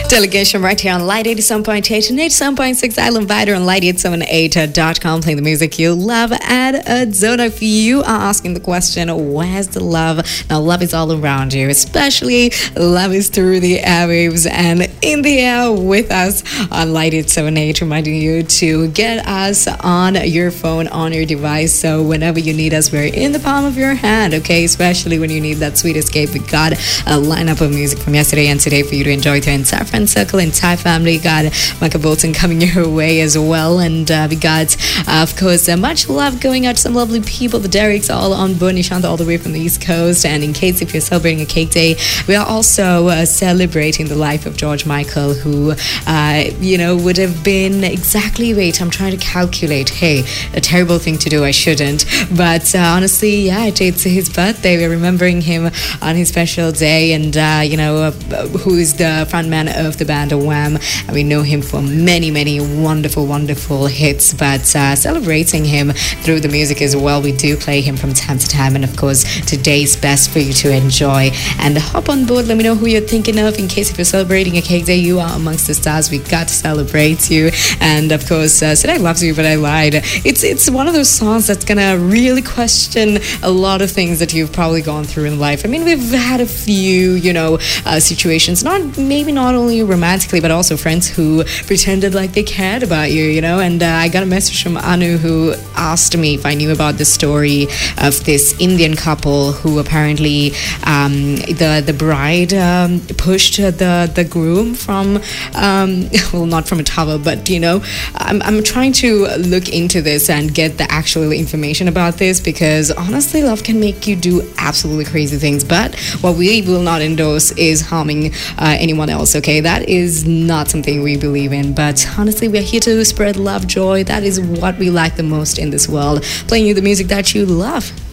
Delegation right here on Light 87.8 and 87.6 Island Vider on light878.com, playing the music you love at a zone. If you are asking the question, where's the love? Now, love is all around you, especially love is through the airwaves and in the air with us on Light 878, reminding you to get us on your phone, on your device. So whenever you need us, we're in the palm of your hand, okay? Especially when you need that sweet escape. We got a lineup of music from yesterday and today for you to enjoy here in San Friend Circle and Thai family. Got Michael Bolton coming your way as well, and we got of course much love going out to some lovely people. The Derricks all on board, Nishant all the way from the East Coast. And in case if you're celebrating a cake day, we are also celebrating the life of George Michael, who would have been exactly, wait, I'm trying to calculate, hey, a terrible thing to do, I shouldn't, but honestly, yeah, it's his birthday. We're remembering him on his special day, and who is the frontman of the band Wham, and we know him for many wonderful hits, but celebrating him through the music as well. We do play him from time to time, and of course today's best for you to enjoy. And hop on board, let me know who you're thinking of. In case if you're celebrating a cake day, you are amongst the stars. We got to celebrate you. And of course, Said I Loves You But I Lied. It's one of those songs that's gonna really question a lot of things that you've probably gone through in life. I mean, we've had a few situations, maybe not only romantically, but also friends who pretended like they cared about you, and I got a message from Anu, who asked me if I knew about the story of this Indian couple who apparently the bride pushed the groom from well, not from a tower, but I'm trying to look into this and get the actual information about this, because honestly, love can make you do absolutely crazy things, but what we will not endorse is harming anyone else, okay? That is not something we believe in, but honestly, we're here to spread love, joy. That is what we like the most in this world, playing you the music that you love.